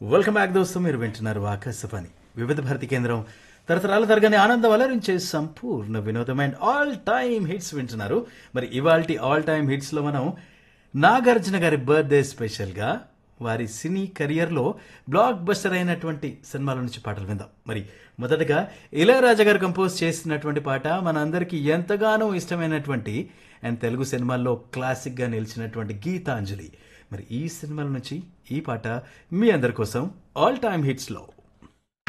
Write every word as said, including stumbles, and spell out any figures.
Welcome back దోస్తు మీరు వింటున్నారు ఆకాశవాణి వివిధ భారతి కేంద్రం తరతరాల తరగని ఆనందం అలరించే సంపూర్ణ వినోదం అండ్ ఆల్ టైమ్ హిట్స్ వింటున్నారు. మరి ఇవాల్టి ఆల్ టైమ్ హిట్స్ లో మనం నాగార్జున గారి బర్త్డే స్పెషల్ గా వారి సినీ కెరియర్ లో బ్లాక్ బస్టర్ అయినటువంటి సినిమాల నుంచి పాటలు విందాం. మరి మొదటగా ఇళయరాజా గారు కంపోజ్ చేసినటువంటి పాట మన అందరికీ ఎంతగానో ఇష్టమైనటువంటి అండ్ తెలుగు సినిమాల్లో క్లాసిక్ గా నిలిచినటువంటి గీతాంజలి. మరి ఈ సినిమాల నుంచి ఈ పాట మీ అందరి కోసం ఆల్ టైమ్ హిట్స్ లో.